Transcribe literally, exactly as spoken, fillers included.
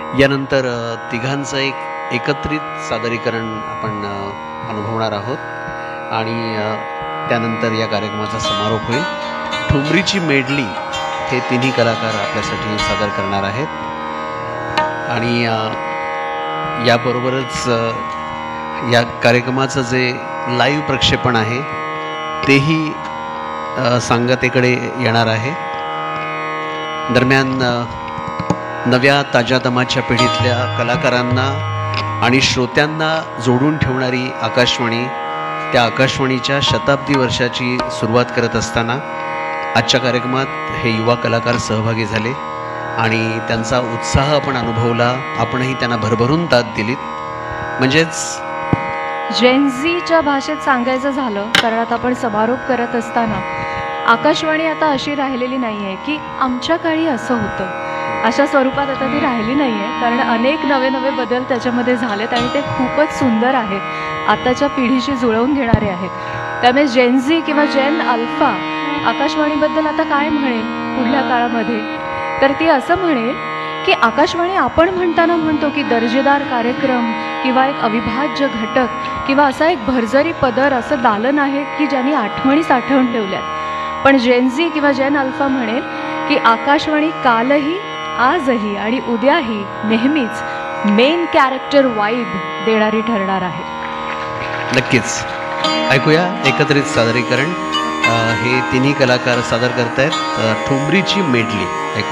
यानंतर अ, तिघांचं एक एकत्रित सादरीकरण आपण अ, अनुभवणार आहोत आणि अ, त्यानंतर या कार्यक्रमाचा समारोप होईल. ठुमरीची मेडली हे तिन्ही कलाकार आपल्यासाठी सादर करणार आहेत आणि अ, याबरोबरच अ, या कार्यक्रमाचं जे लाईव्ह प्रक्षेपण आहे तेही अ, सांगतेकडे येणार आहे. दरम्यान अ, नव्या ताज्या दमाच्या पिढीतल्या कलाकारांना आणि श्रोत्यांना जोडून ठेवणारी आकाशवाणी, त्या आकाशवाणीच्या शताब्दी वर्षाची सुरुवात करत असताना आजच्या कार्यक्रमात हे युवा कलाकार सहभागी झाले आणि त्यांचा उत्साह आपण अनुभवला. आपणही त्यांना भरभरून दाद दिलीत. म्हणजेच जेनझीच्या भाषेत सांगायचं झालं, कारण आता आपण समारोप करत असताना आकाशवाणी आता अशी राहिलेली नाही आहे की आमच्या काळी असं होतं, अशा स्वरूपात आता ती राहिली नाही आहे. कारण अनेक नवे नवे बदल त्याच्यामध्ये झालेत आणि ते खूपच सुंदर आहेत, आताच्या पिढीशी जुळवून घेणारे आहेत. त्यामुळे जेनझी किंवा जेन अल्फा आकाशवाणीबद्दल आता काय म्हणेल पुढल्या काळामध्ये, तर ती असं म्हणेल की आकाशवाणी आपण म्हणताना म्हणतो की दर्जेदार कार्यक्रम किंवा एक अविभाज्य घटक किंवा असा एक भरजरी पदर, असं दालन आहे की ज्यांनी आठवणी साठवून ठेवल्यात. पण जेनझी किंवा जेन अल्फा म्हणेल की आकाशवाणी कालही, आजही आणि उद्याही नेहमीच मेन कॅरेक्टर वाईब देणारी ठरणार आहे. नक्कीच ऐकूया एकत्रित सादरीकरण. अ, हे तिन्ही कलाकार सादर करतायत ठुमरीची मेडली.